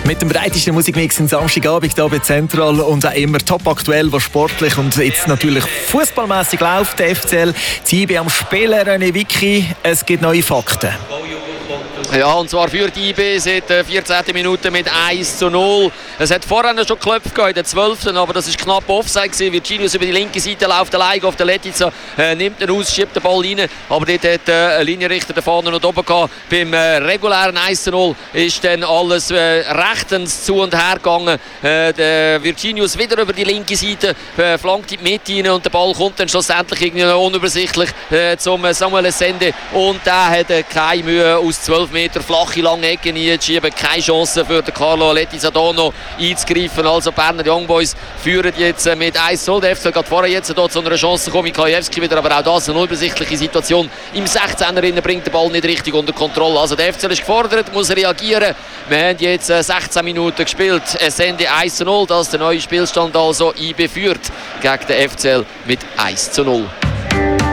Mit dem breitesten Musikmix am Samstagabend hier bei Zentral und auch immer top aktuell, was sportlich und jetzt natürlich fußballmäßig läuft. Der FCL, die IB am Spielen, René Vicky, es gibt neue Fakten. Ja, und zwar für die IB seit 14. Minute mit 1:0. Es hat vorher schon geklopft in der 12. Aber das war knapp Offside gewesen. Virginius über die linke Seite läuft allein auf der Letizia, nimmt ihn aus, schiebt den Ball rein. Aber dort hat ein Linienrichter da vorne noch oben gehabt. Beim regulären 1:0 ist dann alles rechtens zu und her gegangen. Der Virginius wieder über die linke Seite, flankt in die Mitte rein und der Ball kommt dann schlussendlich irgendwie unübersichtlich zum Samuel Essende. Und der hat keine Mühe, aus 12 Meter flache, lange Ecken einzuschieben. Keine Chance für den Carlo Letizia da noch einzugreifen. Also Berner Young Boys führen jetzt mit 1:0. Der FC hat vorher jetzt hier zu einer Chance gekommen. Mikajewski wieder, aber auch das eine unübersichtliche Situation. Im 16er bringt der Ball nicht richtig unter Kontrolle. Also der FC ist gefordert, muss reagieren. Wir haben jetzt 16 Minuten gespielt. Essende 1:0. Das ist der neue Spielstand. Also IB führt gegen den FCL mit 1:0.